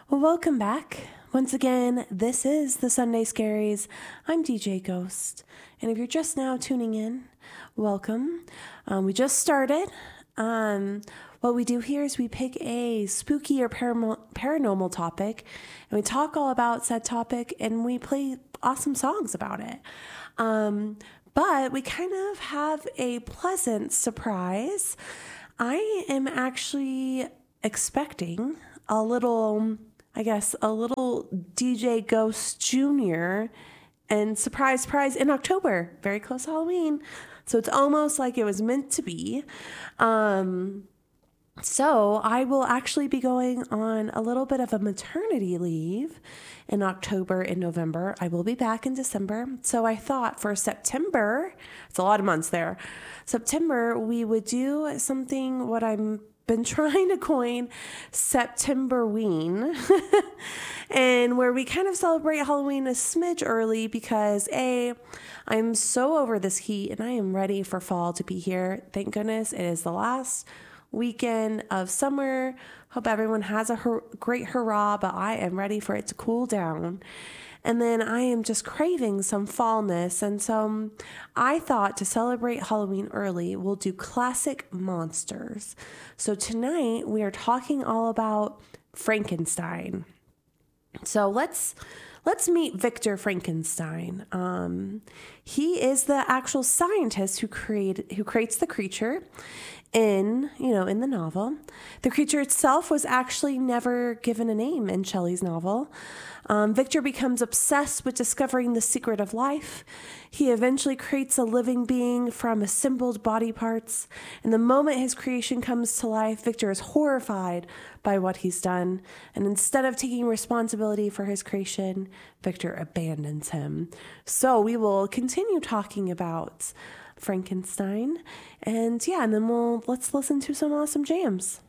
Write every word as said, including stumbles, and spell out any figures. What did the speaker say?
Well, welcome back. Once again, this is the Sunday Scaries. I'm D J Ghost. And if you're just now tuning in, welcome. Um, we just started. Um, what we do here is we pick a spooky or param- paranormal topic, and we talk all about said topic, and we play awesome songs about it. Um, but we kind of have a pleasant surprise. I am actually expecting a little, I guess, a little D J Ghost Junior and surprise, surprise in October, very close to Halloween. So it's almost like it was meant to be. Um, so I will actually be going on a little bit of a maternity leave in October and November. I will be back in December. So I thought for September, it's a lot of months there, September, we would do something what I'm been trying to coin Septemberween, and where we kind of celebrate Halloween a smidge early because A, I'm so over this heat and I am ready for fall to be here. Thank goodness it is the last weekend of summer. Hope everyone has a hur- great hurrah, but I am ready for it to cool down. And then I am just craving some fallness. And so um, I thought to celebrate Halloween early, we'll do classic monsters. So tonight we are talking all about Frankenstein. So let's let's meet Victor Frankenstein. Um, he is the actual scientist who created who creates the creature in, you know, in the novel. The creature itself was actually never given a name in Shelley's novel. Um, Victor becomes obsessed with discovering the secret of life. He eventually creates a living being from assembled body parts. And the moment his creation comes to life, Victor is horrified by what he's done. And instead of taking responsibility for his creation, Victor abandons him. So we will continue talking about Frankenstein. And yeah, and then we'll let's listen to some awesome jams.